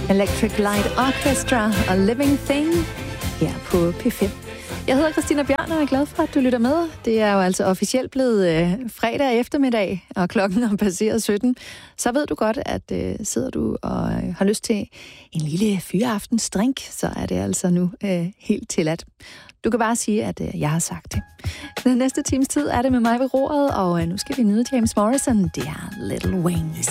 Electric Light Orchestra og Living Thing her på P5. Jeg hedder Christina Bjørn, og er glad for, at du lytter med. Det er jo altså officielt blevet fredag eftermiddag, og klokken er passeret 17. Så ved du godt, at sidder du og har lyst til en lille fyraftensdrink, så er det altså nu helt tilladt. Du kan bare sige, at jeg har sagt det. Den næste times tid er det med mig ved roret, og nu skal vi nyde James Morrison. Det er Little Wings.